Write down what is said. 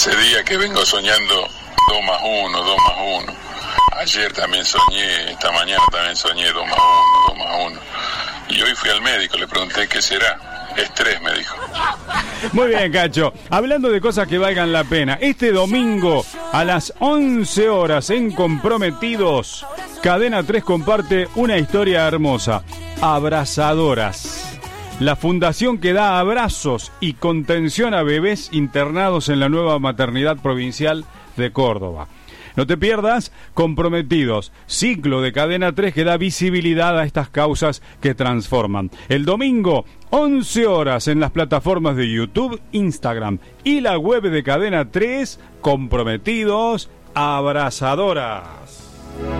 Hace días que vengo soñando 2 más 1, 2 más 1. Ayer también soñé, esta mañana también soñé 2 más 1, 2 más 1. Y hoy fui al médico, le pregunté qué será. Estrés, me dijo. Muy bien, Cacho. Hablando de cosas que valgan la pena, este domingo a las 11 horas en Comprometidos, Cadena 3 comparte una historia hermosa. Abrazadoras. La fundación que da abrazos y contención a bebés internados en la nueva maternidad provincial de Córdoba. No te pierdas Comprometidos, ciclo de Cadena 3 que da visibilidad a estas causas que transforman. El domingo, 11 horas en las plataformas de YouTube, Instagram y la web de Cadena 3, Comprometidos, Abrazadoras.